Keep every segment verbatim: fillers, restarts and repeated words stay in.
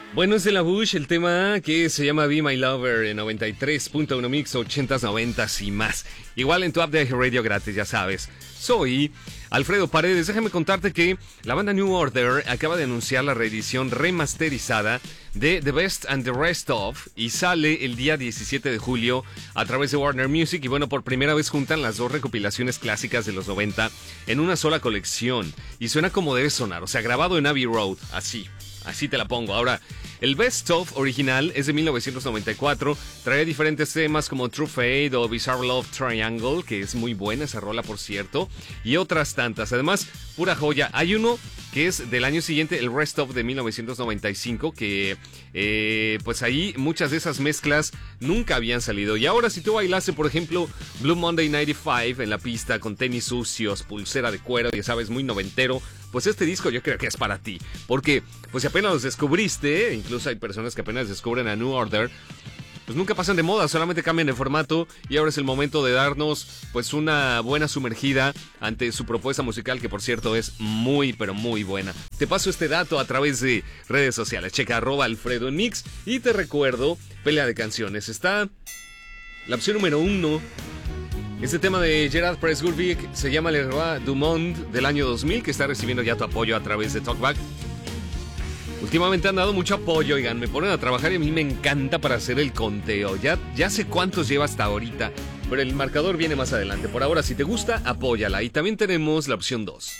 Bueno, es de la Bush, el tema que se llama Be My Lover en noventa y tres punto uno Mix, ochentas, noventas y más. Igual en tu app de Radio gratis, ya sabes. Soy Alfredo Paredes. Déjame contarte que la banda New Order acaba de anunciar la reedición remasterizada de The Best and the Rest Of y sale el día diecisiete de julio a través de Warner Music. Y bueno, por primera vez juntan las dos recopilaciones clásicas de los noventa en una sola colección. Y suena como debe sonar, o sea, grabado en Abbey Road, así. Así te la pongo. Ahora, el Best Of original es de mil novecientos noventa y cuatro. Trae diferentes temas como True Fate o Bizarre Love Triangle, que es muy buena esa rola, por cierto, y otras tantas. Además, pura joya. Hay uno que es del año siguiente, el Rest Of de mil novecientos noventa y cinco, que eh, pues ahí muchas de esas mezclas nunca habían salido. Y ahora si tú bailaste, por ejemplo, Blue Monday noventa y cinco en la pista con tenis sucios, pulsera de cuero, ya sabes, muy noventero, pues este disco yo creo que es para ti. Porque pues si apenas los descubriste, incluso hay personas que apenas descubren a New Order, pues nunca pasan de moda, solamente cambian de formato y ahora es el momento de darnos pues una buena sumergida ante su propuesta musical, que por cierto es muy pero muy buena. Te paso este dato a través de redes sociales, checa arroba Alfredo en Mix y te recuerdo, pelea de canciones, está la opción número uno. Este tema de Gerard Presburbic se llama Le Roi du Monde del año dos mil, que está recibiendo ya tu apoyo a través de Talkback. Últimamente han dado mucho apoyo, oigan, me ponen a trabajar y a mí me encanta para hacer el conteo. Ya, ya sé cuántos lleva hasta ahorita, pero el marcador viene más adelante. Por ahora, si te gusta, apóyala. Y también tenemos la opción dos.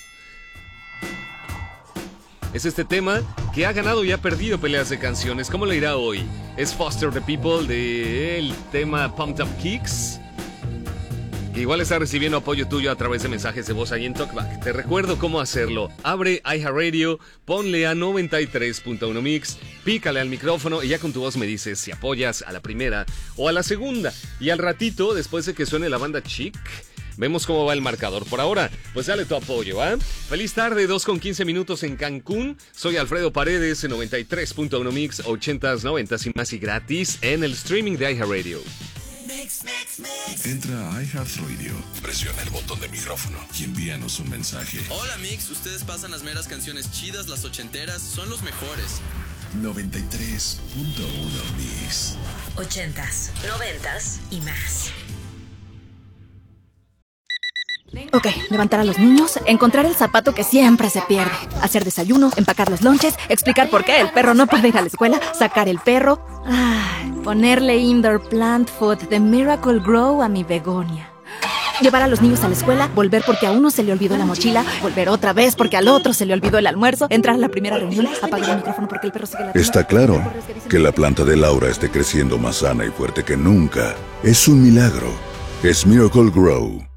Es este tema que ha ganado y ha perdido peleas de canciones. ¿Cómo le irá hoy? Es Foster the People del tema Pumped Up Kicks, que igual está recibiendo apoyo tuyo a través de mensajes de voz ahí en Talkback. Te recuerdo cómo hacerlo. Abre iHeartRadio, ponle a noventa y tres punto uno Mix, pícale al micrófono y ya con tu voz me dices si apoyas a la primera o a la segunda. Y al ratito, después de que suene la banda Chic, vemos cómo va el marcador. Por ahora, pues dale tu apoyo, ¿ah? ¿eh? Feliz tarde, dos con quince minutos en Cancún. Soy Alfredo Paredes en noventa y tres punto uno Mix, ochentas, noventas y más y gratis en el streaming de iHeartRadio. Mix, mix, mix. Entra a iHeartRadio, presiona el botón de micrófono y envíanos un mensaje. Hola Mix, ustedes pasan las meras canciones chidas, las ochenteras, son los mejores. noventa y tres punto uno Mix. Ochentas, noventas y más. Ok, levantar a los niños, encontrar el zapato que siempre se pierde, hacer desayuno, empacar los lonches, explicar por qué el perro no puede ir a la escuela, sacar el perro, ay, ponerle indoor plant food de Miracle Grow a mi begonia, llevar a los niños a la escuela, volver porque a uno se le olvidó la mochila, volver otra vez porque al otro se le olvidó el almuerzo, entrar a la primera reunión, apagar el micrófono porque el perro sigue la... Está claro que la planta de Laura esté creciendo más sana y fuerte que nunca. Es un milagro. Es Miracle Grow.